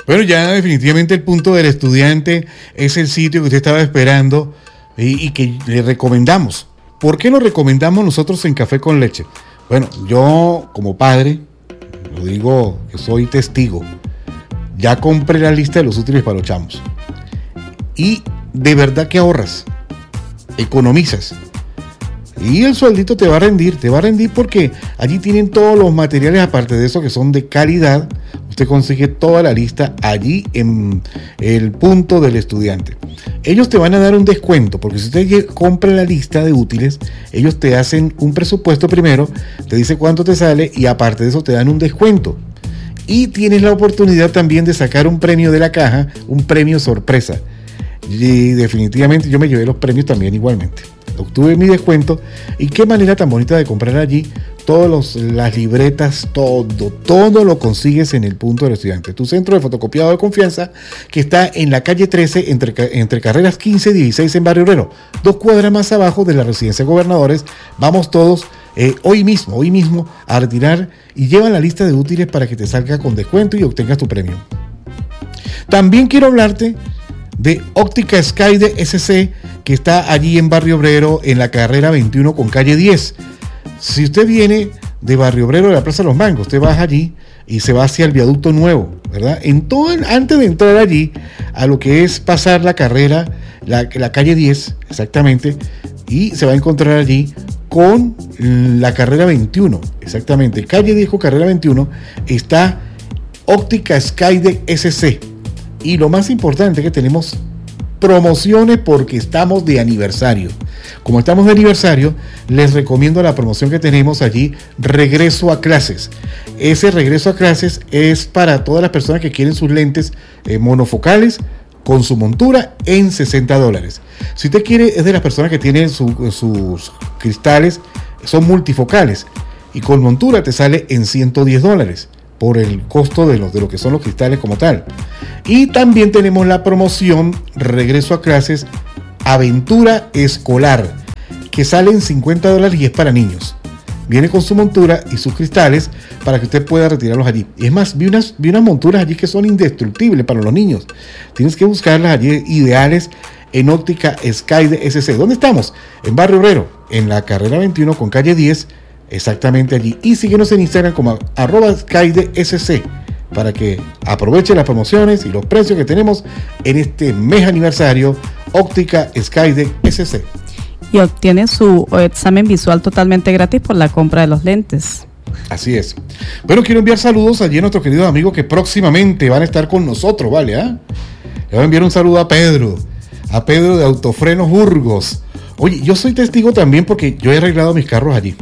Bueno, ya definitivamente el punto del estudiante es el sitio que usted estaba esperando y que le recomendamos. ¿Por qué lo recomendamos nosotros en Café con Leche? Bueno, yo como padre, lo digo que soy testigo, ya compré la lista de los útiles para los chamos. Y de verdad que ahorras, economizas. Y el sueldito te va a rendir porque allí tienen todos los materiales, aparte de eso, que son de calidad. Usted consigue toda la lista allí en el punto del estudiante. Ellos te van a dar un descuento, porque si usted compra la lista de útiles, ellos te hacen un presupuesto primero, te dice cuánto te sale y aparte de eso te dan un descuento. Y tienes la oportunidad también de sacar un premio de la caja, un premio sorpresa. Y definitivamente yo me llevé los premios también igualmente. Obtuve mi descuento y qué manera tan bonita de comprar allí. Las libretas, todo lo consigues en el punto del estudiante. Tu centro de fotocopiado de confianza, que está en la calle 13, entre carreras 15 y 16 en Barrio Obrero, 2 cuadras más abajo de la residencia de Gobernadores. Vamos todos hoy mismo a retirar y llevan la lista de útiles para que te salga con descuento y obtengas tu premio. También quiero hablarte de Óptica Skyde SC, que está allí en Barrio Obrero, en la carrera 21 con calle 10. Si usted viene de Barrio Obrero, de la Plaza de los Mangos, usted baja allí y se va hacia el viaducto nuevo, ¿verdad? Antes de entrar allí, a lo que es pasar la carrera, la calle 10, exactamente, y se va a encontrar allí con la carrera 21, exactamente, calle 10 con carrera 21, está Óptica Skyde SC. Y lo más importante es que tenemos promociones porque estamos de aniversario. Como estamos de aniversario, les recomiendo la promoción que tenemos allí, regreso a clases. Ese regreso a clases es para todas las personas que quieren sus lentes monofocales con su montura en $60. Si usted quiere, es de las personas que tienen sus cristales, son multifocales y con montura te sale en $110 por el costo de lo que son los cristales como tal. Y también tenemos la promoción regreso a clases aventura escolar, que sale en $50 y es para niños. Viene con su montura y sus cristales para que usted pueda retirarlos allí. Y es más, vi unas monturas allí que son indestructibles para los niños. Tienes que buscarlas allí ideales en Óptica Skyde SC. ¿Dónde estamos? En Barrio Obrero, en la carrera 21 con calle 10, exactamente allí. Y síguenos en Instagram como @SkydeSC para que aproveche las promociones y los precios que tenemos en este mes aniversario. Óptica Skyde SC. Y obtiene su examen visual totalmente gratis por la compra de los lentes. Así es. Bueno, quiero enviar saludos allí a nuestros queridos amigos que próximamente van a estar con nosotros, ¿vale? Le voy a enviar un saludo a Pedro de Autofrenos Burgos. Oye, yo soy testigo también porque yo he arreglado mis carros allí.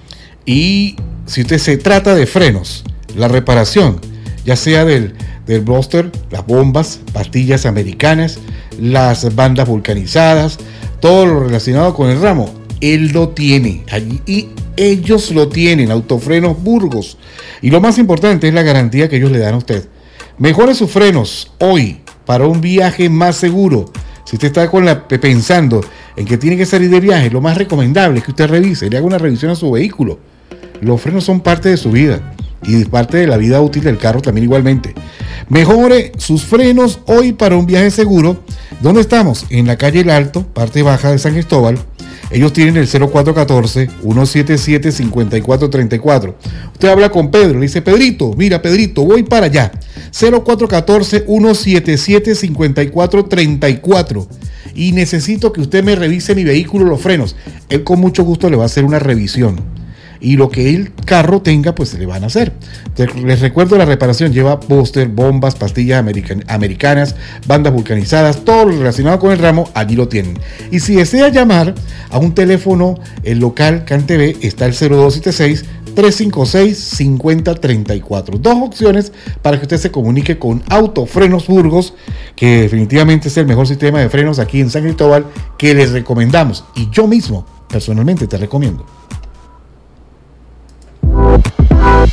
Y si usted se trata de frenos, la reparación, ya sea del booster, las bombas, pastillas americanas, las bandas vulcanizadas, todo lo relacionado con el ramo, él lo tiene allí y ellos lo tienen, Autofrenos Burgos. Y lo más importante es la garantía que ellos le dan a usted. Mejore sus frenos hoy para un viaje más seguro. Si usted está pensando en que tiene que salir de viaje, lo más recomendable es que usted revise, le haga una revisión a su vehículo. Los frenos son parte de su vida y parte de la vida útil del carro también igualmente. Mejore sus frenos hoy para un viaje seguro. ¿Dónde estamos? En la calle El Alto, parte baja de San Cristóbal. Ellos tienen el 0414-177-5434. Usted habla con Pedro, le dice: Pedrito, mira Pedrito, voy para allá. 0414-177-5434. Y necesito que usted me revise mi vehículo, los frenos. Él con mucho gusto le va a hacer una revisión. Y lo que el carro tenga, pues se le van a hacer. Les recuerdo, la reparación lleva booster, bombas, pastillas americanas, bandas vulcanizadas, todo lo relacionado con el ramo, allí lo tienen. Y si desea llamar a un teléfono, el local CanTV, está el 0276-356-5034. Dos opciones para que usted se comunique con Autofrenos Burgos, que definitivamente es el mejor sistema de frenos aquí en San Cristóbal, que les recomendamos. Y yo mismo, personalmente, te recomiendo.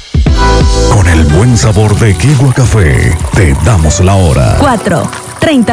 Con el buen sabor de Kigua Café, te damos la hora. 4:30